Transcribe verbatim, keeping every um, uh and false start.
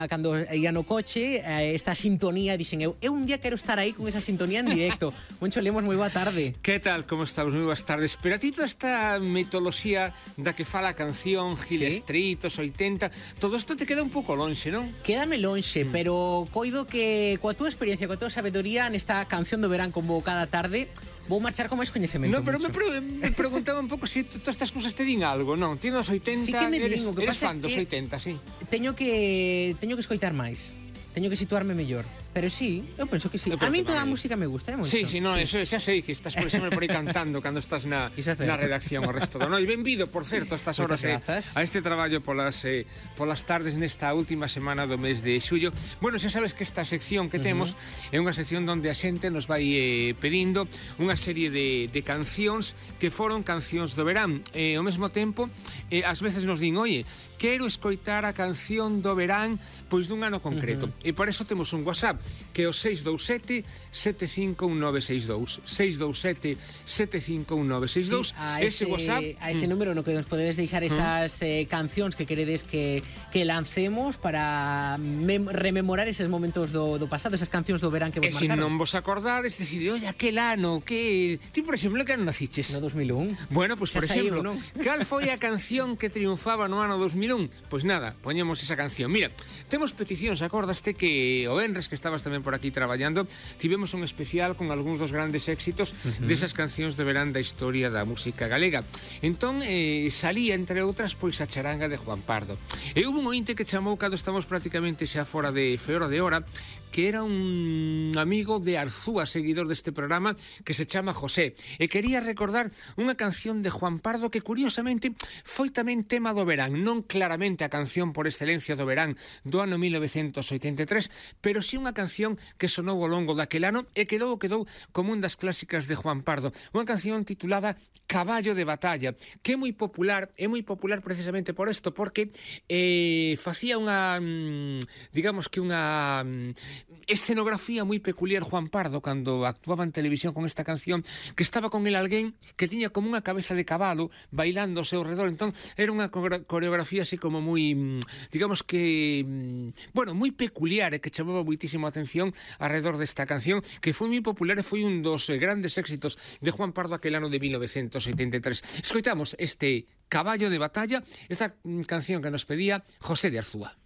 cando ia no coche, esta sintonía, dixen eu, eu un día quero estar aí con esa sintonía en directo. Moncho Lemos, moi boa tarde. Que tal, como estamos? Moi boas tardes. Pero a ti toda esta mitoloxía da que fala a canción, Gil Sí. Street, os oitenta, todo isto te queda un pouco lonxe, non? Quédame lonxe, mm. pero coido que coa túa experiencia, coa túa sabedoría nesta canción do verán como cada tarde, vou marchar con máis coñecemento. No, pero me, Moncho. pre me preguntaba un pouco se si todas estas cousas te din algo, non? Ti nos oitenta, Sí que me eres, din, o que eres pasa fan é dos que oitenta, sí. Teño que teño que escoitar máis. Teño que situarme mellor. Pero sí, eu penso que sí. Eu A mí penso toda a tamén. música me gusta, eh, Moncho? Sí, sí, no, sí. Eso xa sei que estás por exemplo por aí cantando cando estás na, na redacción o resto do. No, e benvido, por certo, a estas horas eh, a este traballo polas eh, polas tardes nesta última semana do mes de xullo. Bueno, xa sabes que esta sección que temos uh-huh. é unha sección onde a xente nos vai eh, pedindo unha serie de, de cancións que foron cancións do verán. E ao mesmo tempo, eh, ás veces nos din, oye, quero escoitar a canción do verán pois dun ano concreto. Uh-huh. E por eso temos un WhatsApp que é o seis dous sete, sete cinco un nove seis dous. seis dous sete, sete cinco un nove seis dous. Sí, ese, ese WhatsApp, a ese mm. número no que nos podedes deixar esas mm. eh, cancións que queredes que, que lancemos para rememorar eses momentos do, do pasado, esas cancións do verán que vos marcaron. E se non vos acordades, decide, oye, aquel ano, que... Ti, por exemplo, que ano naciches? No dos mil un. Bueno, pois, pues, por saiu, exemplo, non? cal foi a canción que triunfaba no ano dos mil un? Pois pues nada, poñemos esa canción. Mira, temos peticións, acordaste que o Enres, que estabas tamén por aquí traballando, tivemos un especial con algúns dos grandes éxitos uh-huh. desas cancións de verán da historia da música galega. Entón, eh, salía, entre outras, pois a charanga de Juan Pardo. E hubo un ointe que chamou cando estamos prácticamente xa fora de fora de hora, que era un amigo de Arzúa, seguidor deste programa, que se chama José, e quería recordar unha canción de Juan Pardo que, curiosamente, foi tamén tema do verán, non claramente a canción por excelencia do verán do ano mil novecentos oitenta e tres, pero sí unha canción que sonou ao longo daquel ano e que logo quedou como un das clásicas de Juan Pardo, unha canción titulada Caballo de Batalla, que é moi popular, é moi popular precisamente por isto, porque eh, facía unha, digamos que unha escenografía moi peculiar Juan Pardo cando actuaba en televisión con esta canción, que estaba con el alguén que tiña como unha cabeza de cabalo bailando ao seu redor. Entón era unha coreografía así como moi, digamos que, bueno, moi peculiar e que chamaba moitísimo a atención alrededor desta canción, que foi moi popular e foi un dos grandes éxitos de Juan Pardo aquel ano de mil novecentos oitenta e tres. Escoitamos este Caballo de Batalla, esta canción que nos pedía José de Arzúa.